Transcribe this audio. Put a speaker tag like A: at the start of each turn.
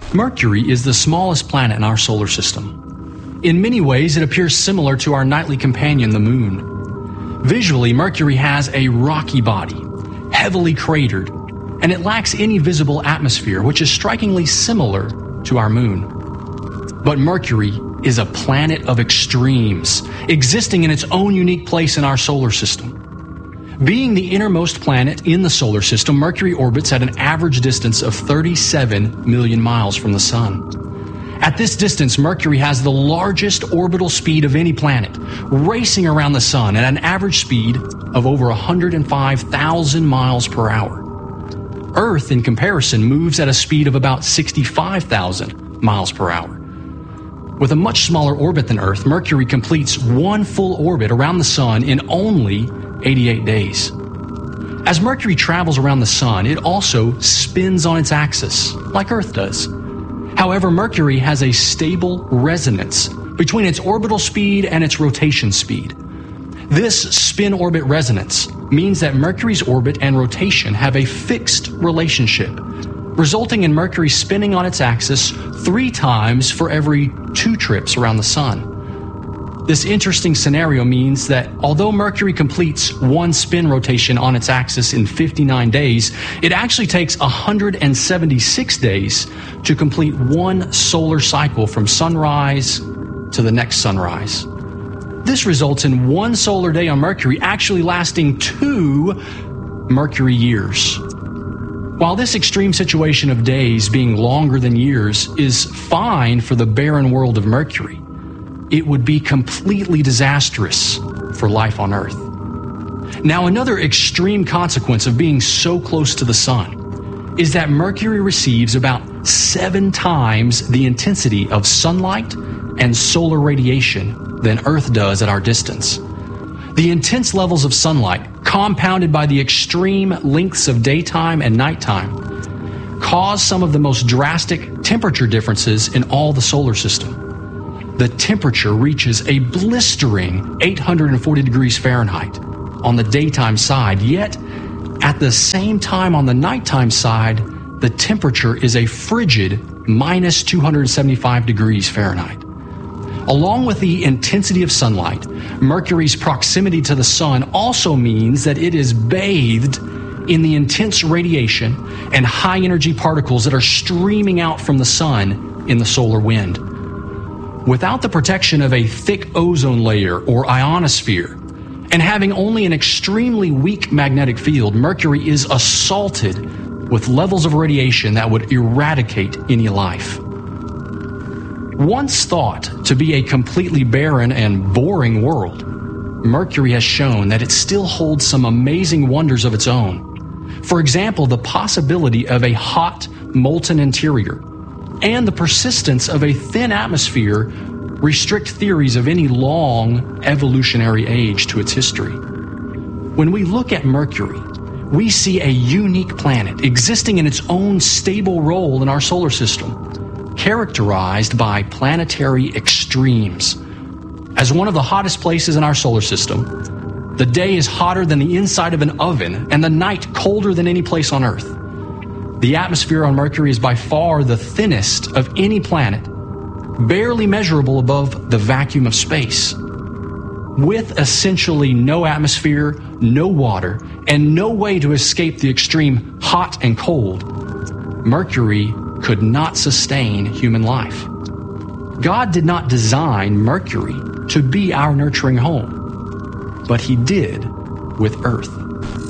A: Mercury is the smallest planet in our solar system. In many ways, it appears similar to our nightly companion, the Moon. Visually, Mercury has a rocky body, heavily cratered, and it lacks any visible atmosphere, which is strikingly similar to our Moon. But Mercury is a planet of extremes, existing in its own unique place in our solar system. Being the innermost planet in the solar system, Mercury orbits at an average distance of 37 million miles from the Sun. At this distance, Mercury has the largest orbital speed of any planet, racing around the Sun at an average speed of over 105,000 miles per hour. Earth, in comparison, moves at a speed of about 65,000 miles per hour. With a much smaller orbit than Earth, Mercury completes one full orbit around the Sun in only 88 days. As Mercury travels around the Sun, it also spins on its axis, like Earth does. However, Mercury has a stable resonance between its orbital speed and its rotation speed. This spin-orbit resonance means that Mercury's orbit and rotation have a fixed relationship, resulting in Mercury spinning on its axis 3 times for every 2 trips around the Sun. This interesting scenario means that although Mercury completes one spin rotation on its axis in 59 days, it actually takes 176 days to complete one solar cycle from sunrise to the next sunrise. This results in one solar day on Mercury actually lasting 2 Mercury years. While this extreme situation of days being longer than years is fine for the barren world of Mercury, it would be completely disastrous for life on Earth. Now, another extreme consequence of being so close to the Sun is that Mercury receives about 7 times the intensity of sunlight and solar radiation than Earth does at our distance. The intense levels of sunlight, compounded by the extreme lengths of daytime and nighttime, cause some of the most drastic temperature differences in all the solar system. The temperature reaches a blistering 840 degrees Fahrenheit on the daytime side, yet at the same time on the nighttime side, the temperature is a frigid minus 275 degrees Fahrenheit. Along with the intensity of sunlight, Mercury's proximity to the Sun also means that it is bathed in the intense radiation and high-energy particles that are streaming out from the Sun in the solar wind. Without the protection of a thick ozone layer or ionosphere, and having only an extremely weak magnetic field, Mercury is assaulted with levels of radiation that would eradicate any life. Once thought to be a completely barren and boring world, Mercury has shown that it still holds some amazing wonders of its own. For example, the possibility of a hot, molten interior and the persistence of a thin atmosphere restrict theories of any long evolutionary age to its history. When we look at Mercury, we see a unique planet existing in its own stable role in our solar system, characterized by planetary extremes. As one of the hottest places in our solar system, the day is hotter than the inside of an oven and the night colder than any place on Earth. The atmosphere on Mercury is by far the thinnest of any planet, barely measurable above the vacuum of space. With essentially no atmosphere, no water, and no way to escape the extreme hot and cold, Mercury could not sustain human life. God did not design Mercury to be our nurturing home, but He did with Earth.